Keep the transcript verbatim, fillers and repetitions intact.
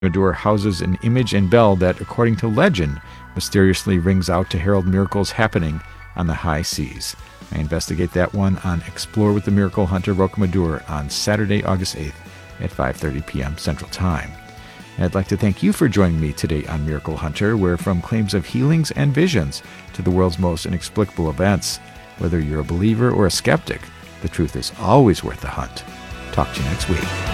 Rocamadour houses an image and bell that, according to legend, mysteriously rings out to herald miracles happening on the high seas. I investigate that one on Explore with the Miracle Hunter Rocamadour on Saturday, August eighth at five thirty p.m. Central Time. And I'd like to thank you for joining me today on Miracle Hunter, where from claims of healings and visions to the world's most inexplicable events, whether you're a believer or a skeptic, the truth is always worth the hunt. Talk to you next week.